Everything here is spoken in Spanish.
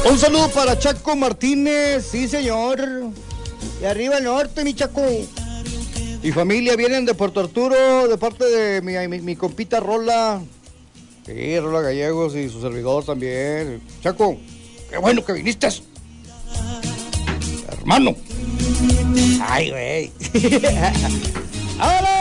Un saludo para Chaco Martínez, sí señor. De arriba al norte, mi Chaco. Y familia vienen de Puerto Arturo, de parte de mi compita Rola. Sí, Rola Gallegos y su servidor también. Chaco, qué bueno que viniste. Hermano. Ay, güey. ¡Ahora!